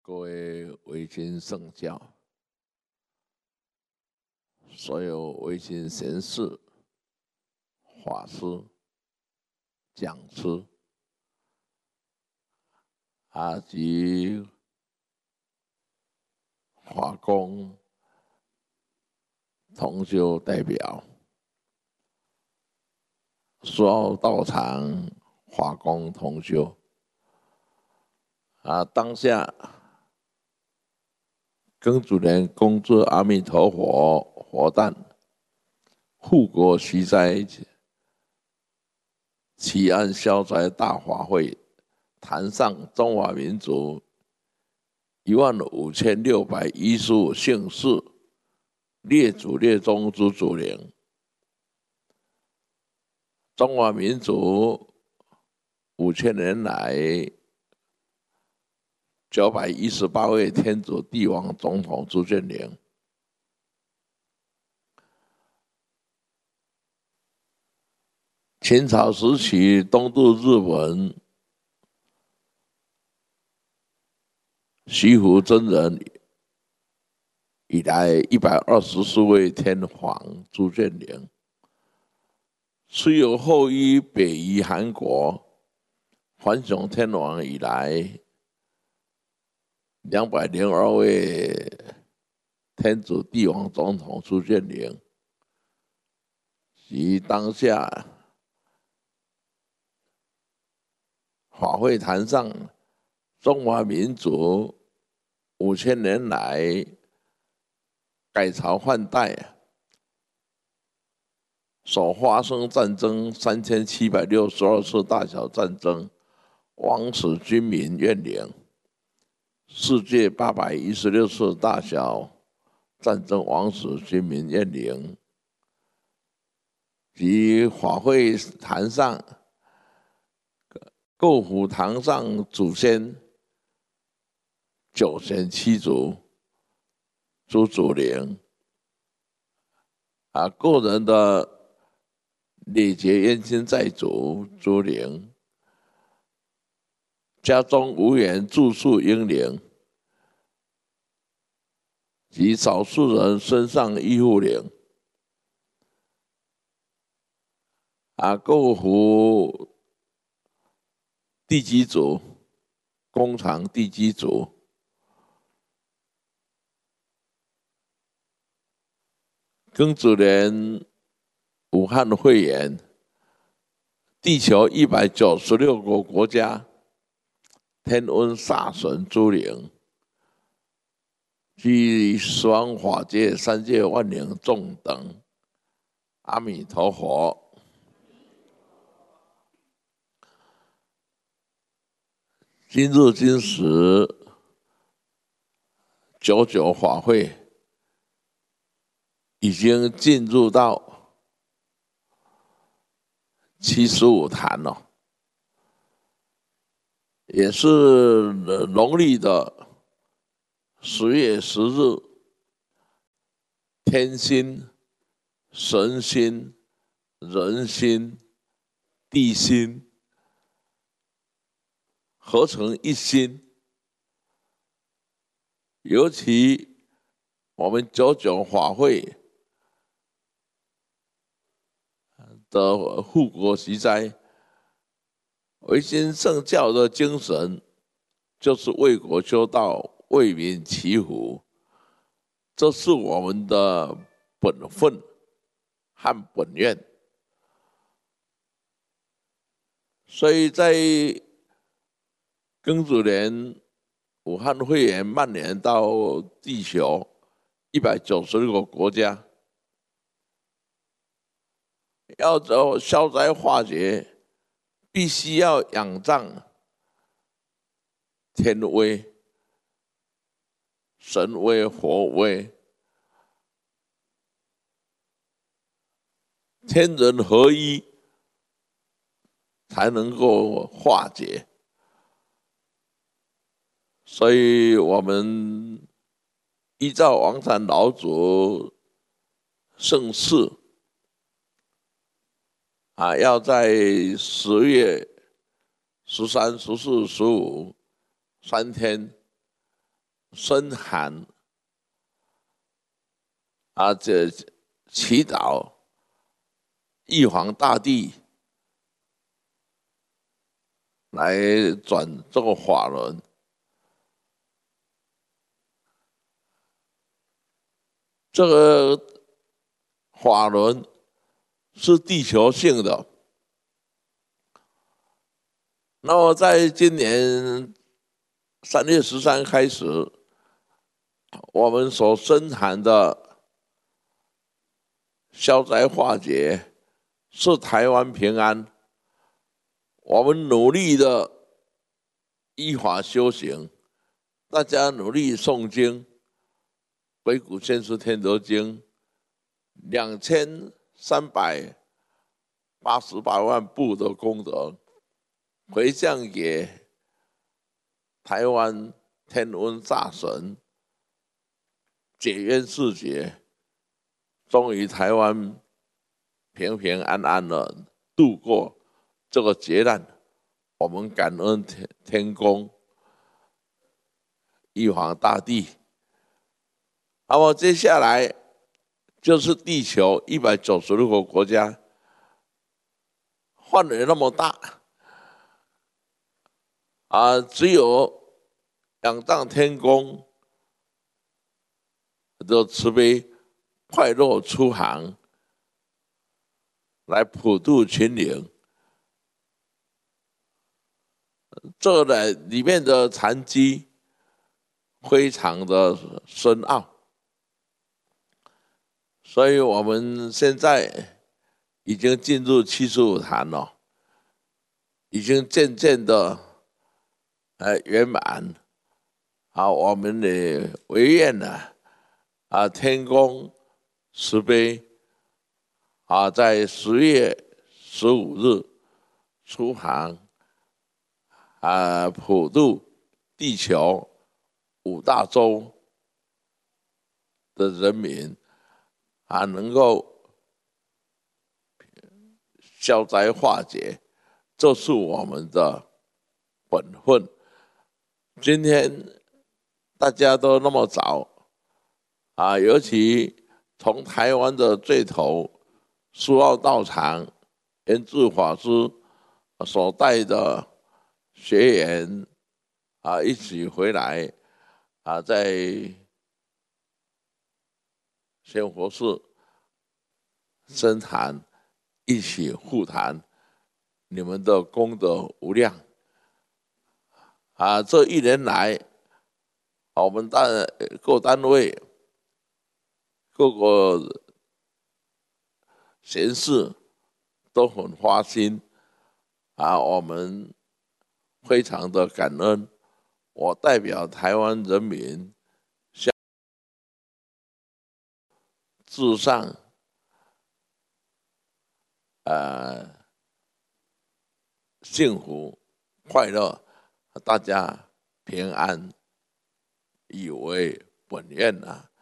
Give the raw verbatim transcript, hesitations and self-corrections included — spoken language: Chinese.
各位维新圣教，所有维新贤士、法师、讲师啊及法工同修代表，所有道场法工同修啊，当下庚子年恭祝阿弥陀佛佛诞，护国息灾，祈安消灾大法会，坛上中华民族一万五千六百一十五姓氏列祖列宗之祖灵，中华民族五千年来九百一十八位天主帝王总统之眷灵，秦朝时期东渡日本，徐福真人以来一百二十四位天皇之眷灵，虽有后依北移韩国，桓雄天皇以来两百零二位天主帝王总统之眷灵，及当下法会坛上中华民族五千年来改朝换代所发生战争三千七百六十二次大小战争，枉死军民怨灵；世界八百一十六次大小战争，枉死军民怨灵。及法会坛上构府堂上祖先九贤七祖诸祖灵啊，个人的累劫冤亲债主诸灵，家中无缘住宿婴灵，及少数人身上依附灵啊，构府地基主、工厂地基主，庚子年武汉肺炎，地球一百九十六个国家天瘟煞神诸灵，及十方法界三界万灵众等，阿弥陀佛。今日今时九九法会已经进入到七十五坛了，也是农历的十月十日，天心、神心、人心、地心合成一心。尤其我们九九法会的护国息灾，维新圣教的精神就是为国修道，为民祈福，这是我们的本分和本愿。所以在庚子年武汉肺炎蔓延到地球一百九十六个国家，要走消灾化解，必须要仰仗天威、神威、佛威，天人合一，才能够化解。所以我们依照王禅老祖圣誓啊，要在十月十三、十四、十五三天深寒啊，这祈祷玉皇大帝来转这个法轮。这个法轮是地球性的。那么在今年三月十三开始，我们所生产的消灾化解是台湾平安，我们努力的依法修行，大家努力诵经，鬼谷先师天德经两千三百八十八万部的功德，回向给台湾天文大神，解冤释结，终于台湾平平安安的度过这个劫难。我们感恩天天公、玉皇大帝。那么接下来就是地球一百九十六个国家，范围那么大啊，只有仰仗天公的慈悲，快乐出航，来普度群灵。这个里面的禅机非常的深奥，所以我们现在已经进入七十五坛了，已经渐渐的呃圆满。啊，我们的唯愿呢，啊，天公慈悲，啊，在十月十五日出航，啊，普渡地球五大洲的人民，啊，能够消灾化解，这是我们的本分。今天大家都那么早啊，尤其从台湾的最头苏澳道场圆智法师所带的学员啊，一起回来啊，在仙佛寺深谈，一起互谈，你们的功德无量啊！这一年来，我们单各单位、各个贤士都很花心啊，我们非常的感恩。我代表台湾人民向致上呃幸福快乐，大家平安，以为本愿啊。